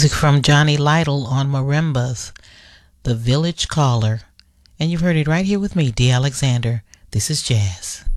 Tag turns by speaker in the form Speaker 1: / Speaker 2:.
Speaker 1: Music from Johnny Lytle on marimbas, The Village Caller. And you've heard it right here with me, D. Alexander. This is jazz.